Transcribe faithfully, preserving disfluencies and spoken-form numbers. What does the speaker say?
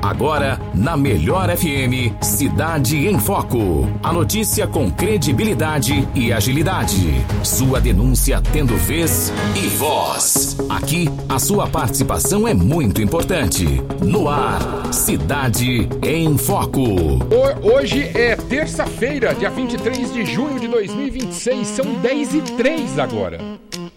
Agora, na Melhor F M, Cidade em Foco. A notícia com credibilidade e agilidade. Sua denúncia tendo vez e voz. Aqui, a sua participação é muito importante. No ar, Cidade em Foco. Hoje é terça-feira, dia vinte e três de junho de dois mil e vinte e seis. São dez e três agora.